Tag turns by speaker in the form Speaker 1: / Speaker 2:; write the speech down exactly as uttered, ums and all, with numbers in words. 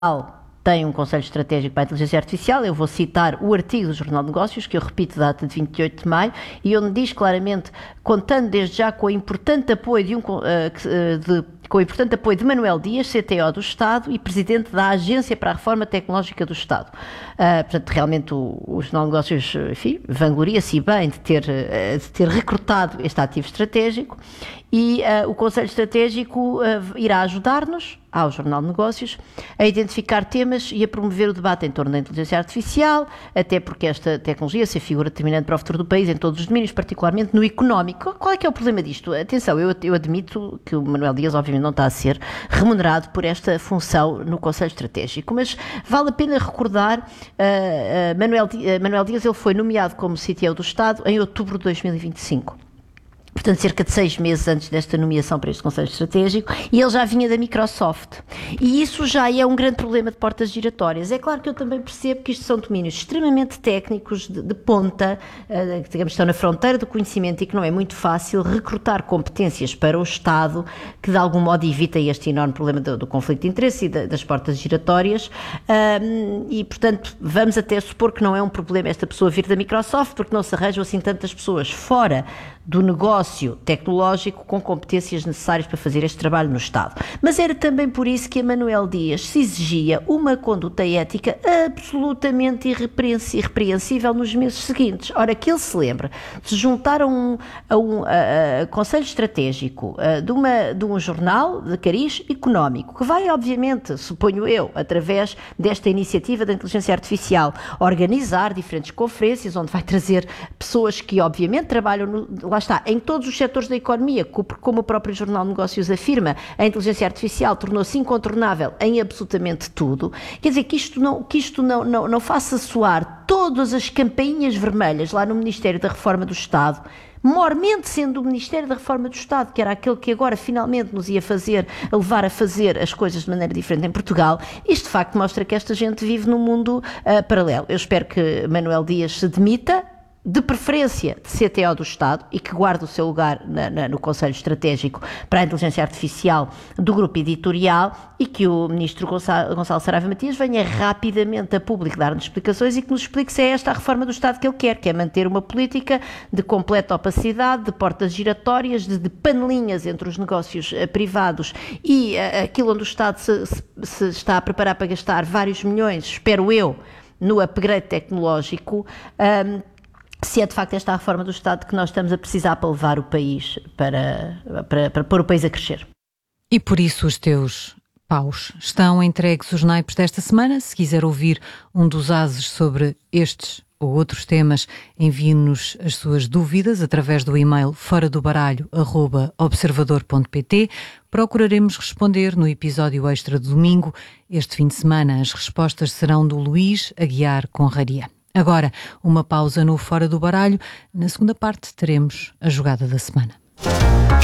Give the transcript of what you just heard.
Speaker 1: tem um Conselho Estratégico para a Inteligência Artificial. Eu vou citar o artigo do Jornal de Negócios, que eu repito, data de vinte e oito de maio, e onde diz claramente, contando desde já com o importante apoio de, um, de, com o importante apoio de Manuel Dias, C T O do Estado e Presidente da Agência para a Reforma Tecnológica do Estado. Uh, portanto, realmente o, o Jornal de Negócios, enfim, vangloria-se bem de ter, de ter recrutado este ativo estratégico, e uh, o Conselho Estratégico uh, irá ajudar-nos, ao Jornal de Negócios, a identificar temas e a promover o debate em torno da inteligência artificial, até porque esta tecnologia se figura determinante para o futuro do país em todos os domínios, particularmente no económico. Qual é que é o problema disto? Atenção, eu, eu admito que o Manuel Dias obviamente não está a ser remunerado por esta função no Conselho Estratégico, mas vale a pena recordar, uh, uh, Manuel, uh, Manuel Dias ele foi nomeado como C T O do Estado em outubro de dois mil e vinte e cinco. Portanto, cerca de seis meses antes desta nomeação para este Conselho Estratégico, e ele já vinha da Microsoft. E isso já é um grande problema de portas giratórias. É claro que eu também percebo que isto são domínios extremamente técnicos, de, de ponta, uh, que digamos, estão na fronteira do conhecimento, e que não é muito fácil recrutar competências para o Estado, que de algum modo evita este enorme problema do, do conflito de interesse e da, das portas giratórias. Uh, e, portanto, vamos até supor que não é um problema esta pessoa vir da Microsoft, porque não se arranjam assim tantas pessoas fora do negócio tecnológico com competências necessárias para fazer este trabalho no Estado. Mas era também por isso que a Manuel Dias se exigia uma conduta ética absolutamente irrepreensível nos meses seguintes. Ora, que ele se lembra de se juntar a um, a um a, a Conselho Estratégico a, de, uma, de um jornal de cariz económico, que vai, obviamente, suponho eu, através desta iniciativa da inteligência artificial, organizar diferentes conferências, onde vai trazer pessoas que, obviamente, trabalham no, lá está, em todos os setores da economia, como o próprio Jornal de Negócios afirma, a inteligência artificial tornou-se incontornável em absolutamente tudo. Quer dizer, que isto não, que isto não, não, não faça soar todas as campainhas vermelhas lá no Ministério da Reforma do Estado, mormente sendo o Ministério da Reforma do Estado, que era aquele que agora finalmente nos ia fazer, a levar a fazer as coisas de maneira diferente em Portugal. Isto de facto mostra que esta gente vive num mundo uh, paralelo. Eu espero que Manuel Dias se demita, de preferência de C T O do Estado, e que guarde o seu lugar na, na, no Conselho Estratégico para a Inteligência Artificial do Grupo Editorial, e que o Ministro Gonçalo, Gonçalo Saraiva Matias venha rapidamente a público dar-nos explicações e que nos explique se é esta a reforma do Estado que ele quer, que é manter uma política de completa opacidade, de portas giratórias, de, de panelinhas entre os negócios uh, privados e uh, aquilo onde o Estado se, se, se está a preparar para gastar vários milhões, espero eu, no upgrade tecnológico. Um, se é de facto esta a reforma do Estado que nós estamos a precisar para levar o país, para, para, para pôr o país a crescer.
Speaker 2: E por isso os teus paus estão entregues os naipes desta semana. Se quiser ouvir um dos ases sobre estes ou outros temas, envie-nos as suas dúvidas através do e-mail fora do baralho arroba observador ponto pt. Procuraremos responder no episódio extra de domingo. Este fim de semana as respostas serão do Luís Aguiar Conraria. Agora, uma pausa no Fora do Baralho. Na segunda parte teremos a jogada da semana.